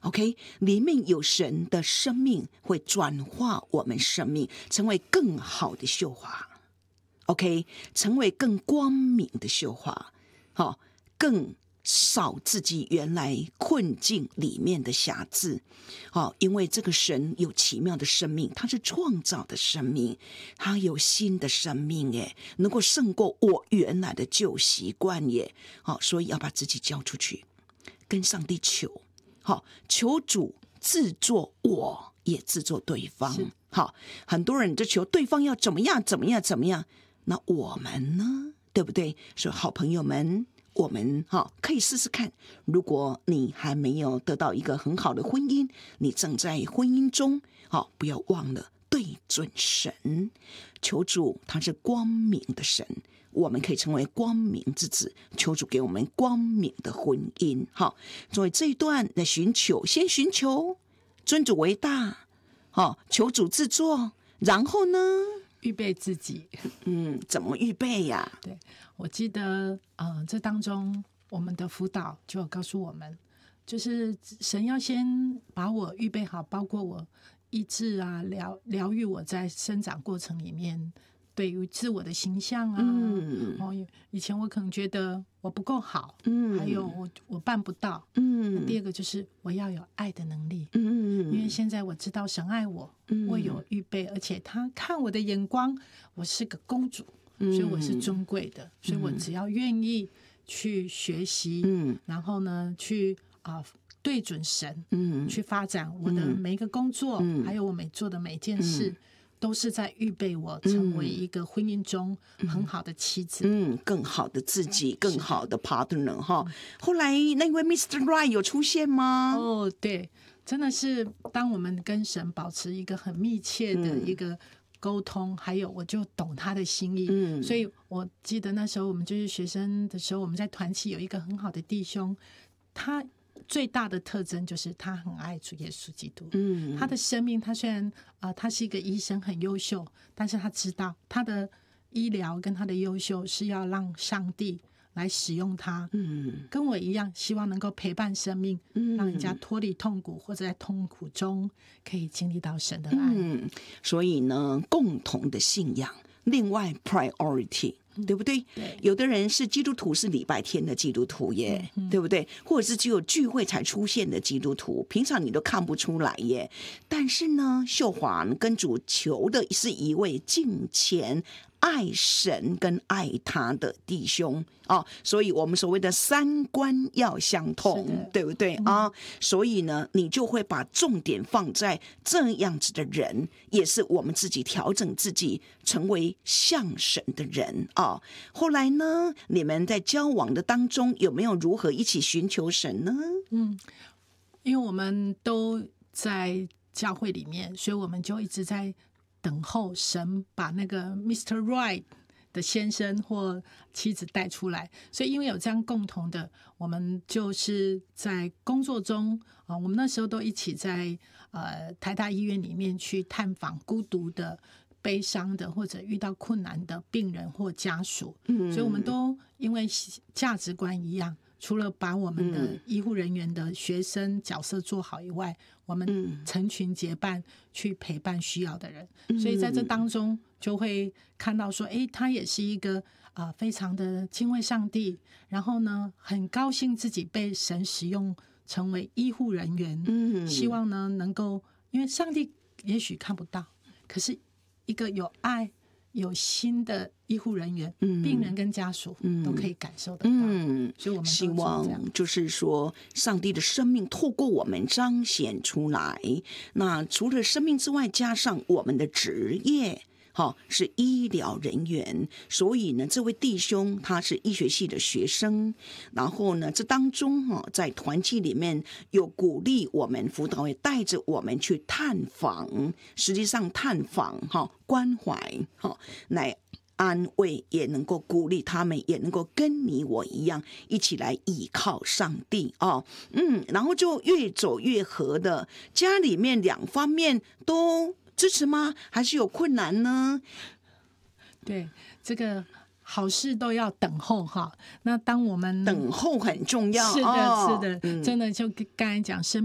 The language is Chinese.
OK， 里面有神的生命会转化我们生命，成为更好的秀华。OK， 成为更光明的秀华，更少自己原来困境里面的瑕疵。因为这个神有奇妙的生命，他是创造的生命，他有新的生命耶，能够胜过我原来的旧习惯耶。所以要把自己交出去，跟上帝求。求主制作我，也制作对方。很多人就求对方要怎么样怎么样怎么样，那我们呢？对不对？所以好朋友们，我们可以试试看。如果你还没有得到一个很好的婚姻，你正在婚姻中，不要忘了对准神，求主他是光明的神，我们可以成为光明之子，求主给我们光明的婚姻。所以这一段的寻求，先寻求尊主为大，求主制作，然后呢， 预备自己。 怎么预备呀？ 对，我记得这当中我们的辅导就有告诉我们，就是神要先把我预备好，包括我医治啊、疗愈我在生长过程里面对于自我的形象啊。以前我可能觉得我不够好，还有我办不到。第二个就是我要有爱的能力。因为现在我知道神爱我，我有预备，而且他看我的眼光，我是个公主，所以我是尊贵的，所以我只要愿意去学习，然后呢去对准神，去发展我的每一个工作，还有我做的每一件事，都是在预备我成为一个婚姻中很好的妻子， 更好的自己，更好的 partner 后来那位 Mr. Right 有出现吗？ 对，真的是当我们跟神保持一个很密切的一个沟通，还有我就懂他的心意。所以我记得那时候我们就是学生的时候，我们在团契有一个很好的弟兄，他最大的特征就是他很爱主耶稣基督。他的生命，他虽然他是一个医生，很优秀，但是他知道他的医疗跟他的优秀是要让上帝来使用他。跟我一样，希望能够陪伴生命，让人家脱离痛苦，或者在痛苦中可以经历到神的爱。 所以呢，共同的信仰，另外 priority。对不对？有的人是基督徒，是礼拜天的基督徒耶，对不对？或者是只有聚会才出现的基督徒，平常你都看不出来耶。但是呢，秀华跟主求的是一位敬虔、爱神跟爱他的弟兄所以我们所谓的三观要相同，对不对所以呢，你就会把重点放在这样子的人，也是我们自己调整自己，成为像神的人后来呢，你们在交往的当中有没有如何一起寻求神呢？ 因为我们都在教会里面，所以我们就一直在等候神把那个 Mr. Right 的先生或妻子带出来。所以因为有这样共同的，我们就是在工作中我们那时候都一起在台大医院里面去探访孤独的、悲伤的或者遇到困难的病人或家属。所以我们都因为价值观一样，除了把我们的医护人员的学生角色做好以外，我们成群结伴去陪伴需要的人。所以在这当中就会看到说，他也是一个非常的敬畏上帝，然后呢很高兴自己被神使用成为医护人员。希望呢能够，因为上帝也许看不到，可是一个有爱有心的医护人员，病人跟家属都可以感受得到。所以我们希望就是说上帝的生命透过我们彰显出来。那除了生命之外，加上我们的职业是医疗人员，所以呢，这位弟兄他是医学系的学生，然后呢，这当中在团契里面有鼓励我们，辅导也带着我们去探访，实际上探访关怀来安慰，也能够鼓励他们，也能够跟你我一样一起来依靠上帝然后就越走越合的，家里面两方面都支持吗？还是有困难呢？ 对，这个好事都要等候那当我们等候很重要， 是的，真的就刚才讲生